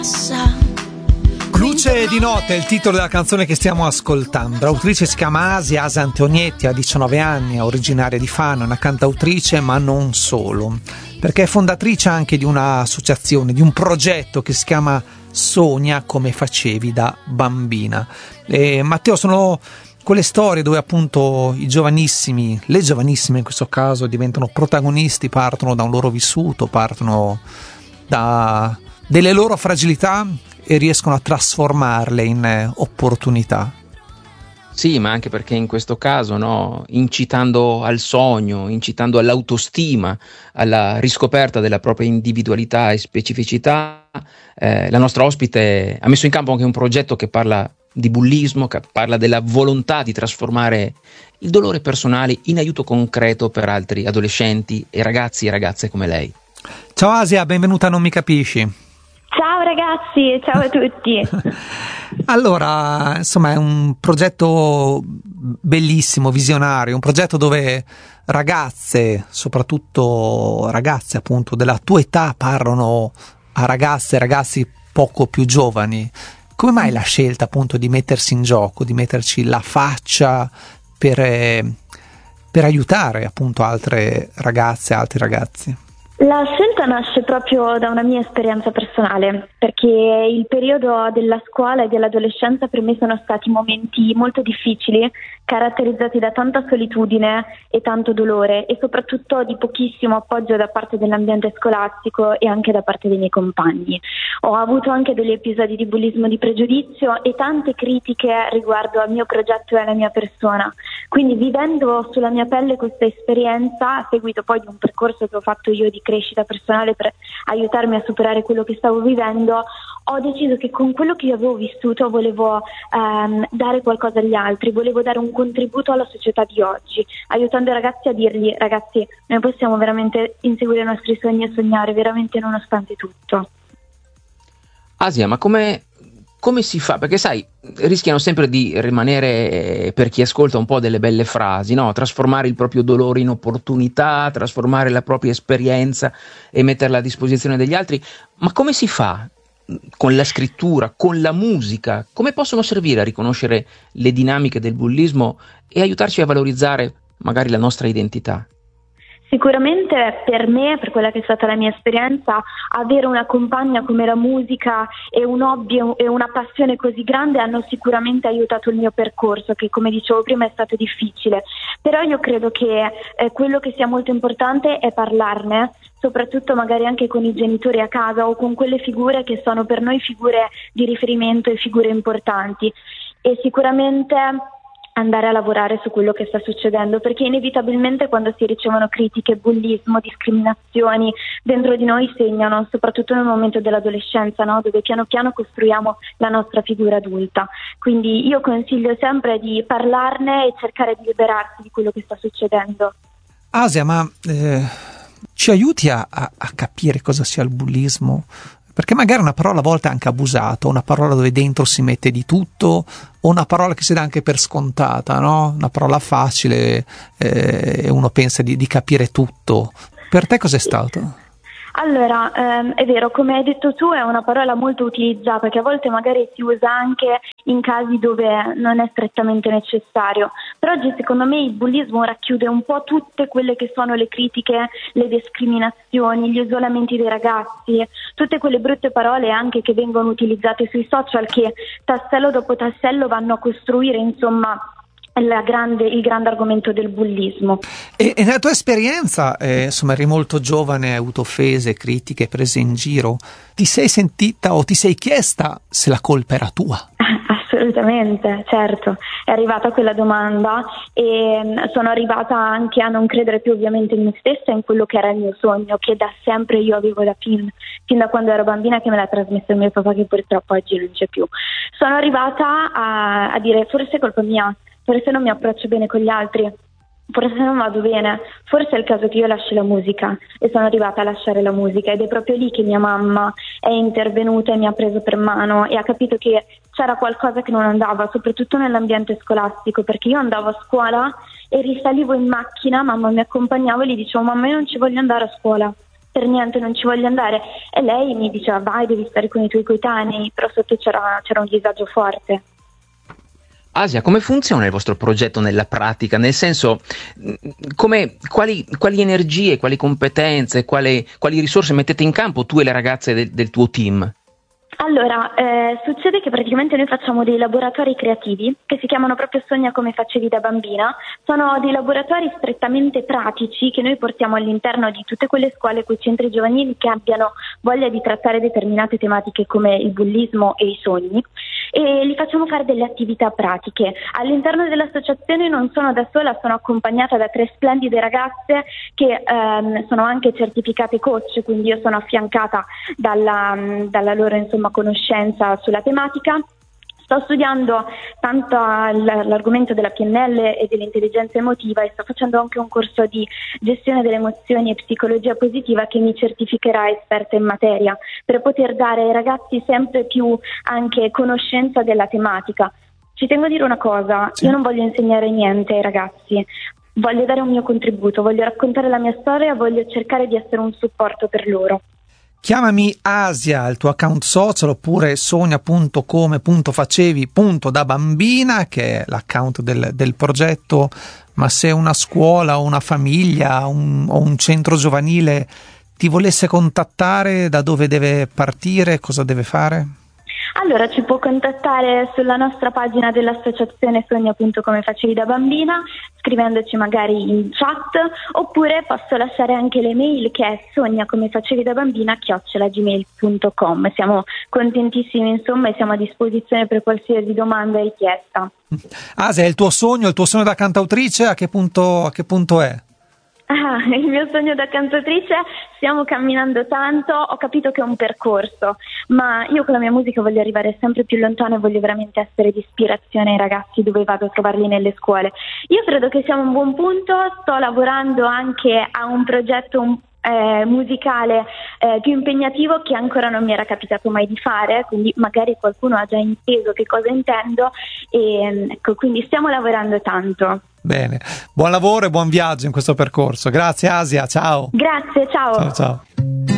Luce di notte è il titolo della canzone che stiamo ascoltando. L'autrice si chiama Asia Antonietti, ha 19 anni, è originaria di Fano, è una cantautrice, ma non solo, perché è fondatrice anche di un'associazione, di un progetto che si chiama Sogna come facevi da bambina. E Matteo, sono quelle storie dove appunto i giovanissimi, le giovanissime in questo caso, diventano protagonisti, partono da un loro vissuto, partono da delle loro fragilità e riescono a trasformarle in opportunità. Sì, ma anche perché in questo caso, no, incitando al sogno, incitando all'autostima, alla riscoperta della propria individualità e specificità, la nostra ospite ha messo in campo anche un progetto che parla di bullismo, che parla della volontà di trasformare il dolore personale in aiuto concreto per altri adolescenti e ragazzi e ragazze come lei. Ciao Asia, benvenuta a Non Mi Capisci. Ciao ragazzi, ciao a tutti. Allora, insomma, è un progetto bellissimo, visionario, un progetto dove ragazze, soprattutto ragazze appunto della tua età, parlano a ragazze e ragazzi poco più giovani. Come mai la scelta appunto di mettersi in gioco, di metterci la faccia per aiutare appunto altre ragazze, altri ragazzi? La scelta nasce proprio da una mia esperienza personale, perché il periodo della scuola e dell'adolescenza per me sono stati momenti molto difficili, caratterizzati da tanta solitudine e tanto dolore e soprattutto di pochissimo appoggio da parte dell'ambiente scolastico e anche da parte dei miei compagni. Ho avuto anche degli episodi di bullismo, di pregiudizio e tante critiche riguardo al mio progetto e alla mia persona. Quindi vivendo sulla mia pelle questa esperienza, a seguito poi di un percorso che ho fatto io di crescita personale per aiutarmi a superare quello che stavo vivendo, ho deciso che con quello che io avevo vissuto volevo dare qualcosa agli altri, volevo dare un contributo alla società di oggi, aiutando i ragazzi a dirgli: ragazzi, noi possiamo veramente inseguire i nostri sogni e sognare veramente nonostante tutto. Asia, ma come si fa? Perché sai, rischiano sempre di rimanere, per chi ascolta, un po' delle belle frasi, no? Trasformare il proprio dolore in opportunità, trasformare la propria esperienza e metterla a disposizione degli altri. Ma come si fa? Con la scrittura, con la musica, come possono servire a riconoscere le dinamiche del bullismo e aiutarci a valorizzare magari la nostra identità? Sicuramente per me, per quella che è stata la mia esperienza, avere una compagna come la musica e un hobby e una passione così grande hanno sicuramente aiutato il mio percorso, che come dicevo prima è stato difficile. Però io credo che quello che sia molto importante è parlarne, soprattutto magari anche con i genitori a casa o con quelle figure che sono per noi figure di riferimento e figure importanti. E sicuramente andare a lavorare su quello che sta succedendo, perché inevitabilmente quando si ricevono critiche, bullismo, discriminazioni, dentro di noi segnano, soprattutto nel momento dell'adolescenza, no? Dove piano piano costruiamo la nostra figura adulta. Quindi io consiglio sempre di parlarne e cercare di liberarsi di quello che sta succedendo. Asia, ma ci aiuti a capire cosa sia il bullismo? Perché magari una parola a volte è anche abusata, una parola dove dentro si mette di tutto, o una parola che si dà anche per scontata, no? Una parola facile e uno pensa di capire tutto. Per te cos'è stato? Allora, è vero, come hai detto tu, è una parola molto utilizzata che a volte magari si usa anche in casi dove non è strettamente necessario. Però oggi secondo me il bullismo racchiude un po' tutte quelle che sono le critiche, le discriminazioni, gli isolamenti dei ragazzi, tutte quelle brutte parole anche che vengono utilizzate sui social che tassello dopo tassello vanno a costruire, insomma, il grande argomento del bullismo. E nella tua esperienza, insomma, eri molto giovane, hai avuto offese, critiche, prese in giro, ti sei sentita o ti sei chiesta se la colpa era tua? Assolutamente, certo, è arrivata quella domanda e sono arrivata anche a non credere più ovviamente in me stessa e in quello che era il mio sogno, che da sempre io avevo fin da quando ero bambina, che me l'ha trasmesso il mio papà, che purtroppo oggi non c'è più. Sono arrivata a dire: forse è colpa mia, forse non mi approccio bene con gli altri, forse non vado bene, forse è il caso che io lasci la musica. E sono arrivata a lasciare la musica ed è proprio lì che mia mamma è intervenuta e mi ha preso per mano e ha capito che c'era qualcosa che non andava, soprattutto nell'ambiente scolastico, perché io andavo a scuola e risalivo in macchina, mamma mi accompagnava e gli dicevo: mamma, io non ci voglio andare a scuola, per niente non ci voglio andare, e lei mi diceva vai, devi stare con i tuoi coetanei, però sotto c'era un disagio forte. Asia, come funziona il vostro progetto nella pratica? Nel senso, quali energie, quali competenze, quali risorse mettete in campo tu e le ragazze del tuo team? Allora, succede che praticamente noi facciamo dei laboratori creativi che si chiamano proprio Sogna come facevi da bambina. Sono dei laboratori strettamente pratici che noi portiamo all'interno di tutte quelle scuole, quei centri giovanili che abbiano voglia di trattare determinate tematiche come il bullismo e i sogni, e li facciamo fare delle attività pratiche. All'interno dell'associazione non sono da sola, sono accompagnata da 3 splendide ragazze che sono anche certificate coach, quindi io sono affiancata dalla loro conoscenza sulla tematica. Sto studiando tanto l'argomento della PNL e dell'intelligenza emotiva, e sto facendo anche un corso di gestione delle emozioni e psicologia positiva che mi certificherà esperta in materia, per poter dare ai ragazzi sempre più anche conoscenza della tematica. Ci tengo a dire una cosa, io non voglio insegnare niente ai ragazzi, voglio dare un mio contributo, voglio raccontare la mia storia, voglio cercare di essere un supporto per loro. Chiamami Asia, il tuo account social, oppure sogna.come.facevi.da-bambina, che è l'account del progetto. Ma se una scuola o una famiglia o un centro giovanile ti volesse contattare, da dove deve partire, cosa deve fare? Allora ci può contattare sulla nostra pagina dell'associazione Sogna.come facevi da bambina, scrivendoci magari in chat, oppure posso lasciare anche l'email che è sognacomefacevidabambina@gmail.com. Siamo contentissimi insomma e siamo a disposizione per qualsiasi domanda e richiesta. Asia, il tuo sogno da cantautrice a che punto è? Il mio sogno da cantautrice, stiamo camminando tanto, ho capito che è un percorso, ma io con la mia musica voglio arrivare sempre più lontano e voglio veramente essere di ispirazione ai ragazzi dove vado a trovarli nelle scuole. Io credo che siamo a un buon punto, sto lavorando anche a un progetto musicale più impegnativo che ancora non mi era capitato mai di fare, quindi magari qualcuno ha già inteso che cosa intendo, e ecco, quindi stiamo lavorando tanto. Bene, buon lavoro e buon viaggio in questo percorso. Grazie Asia, ciao. Grazie, ciao. Ciao.